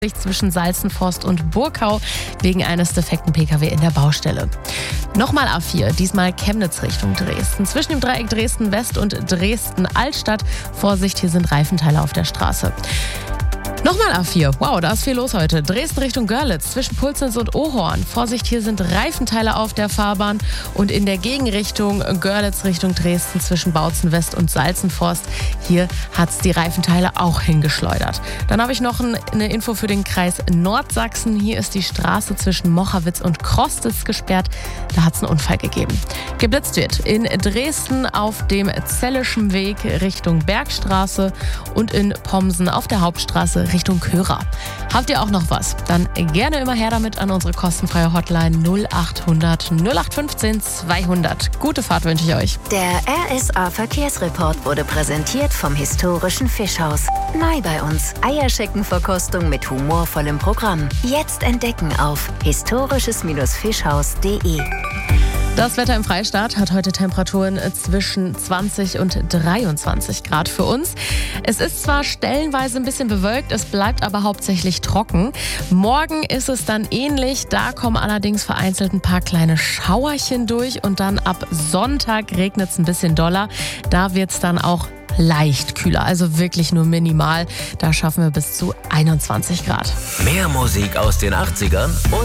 zwischen Salzenforst und Burkau wegen eines defekten Pkw in der Baustelle. Nochmal A4, diesmal Chemnitz Richtung Dresden. Zwischen dem Dreieck Dresden West und Dresden Altstadt. Vorsicht, hier sind Reifenteile auf der Straße. Nochmal A4. Wow, da ist viel los heute. Dresden Richtung Görlitz, zwischen Pulsnitz und Ohorn. Vorsicht, hier sind Reifenteile auf der Fahrbahn. Und in der Gegenrichtung Görlitz Richtung Dresden, zwischen Bautzen West und Salzenforst. Hier hat es die Reifenteile auch hingeschleudert. Dann habe ich noch eine Info für den Kreis Nordsachsen. Hier ist die Straße zwischen Mochawitz und Krostitz gesperrt. Da hat es einen Unfall gegeben. Geblitzt wird in Dresden auf dem Zellischen Weg Richtung Bergstraße und in Pomsen auf der Hauptstraße Richtung Körer. Habt ihr auch noch was? Dann gerne immer her damit an unsere kostenfreie Hotline 0800 0815 200. Gute Fahrt wünsche ich euch. Der RSA Verkehrsreport wurde präsentiert vom Historischen Fischhaus. Neu bei uns. Eierscheckenverkostung mit humorvollem Programm. Jetzt entdecken auf historisches-fischhaus.de. Das Wetter im Freistaat hat heute Temperaturen zwischen 20 und 23 Grad für uns. Es ist zwar stellenweise ein bisschen bewölkt, es bleibt aber hauptsächlich trocken. Morgen ist es dann ähnlich, da kommen allerdings vereinzelt ein paar kleine Schauerchen durch und dann ab Sonntag regnet es ein bisschen doller. Da wird es dann auch leicht kühler, also wirklich nur minimal. Da schaffen wir bis zu 21 Grad. Mehr Musik aus den 80ern und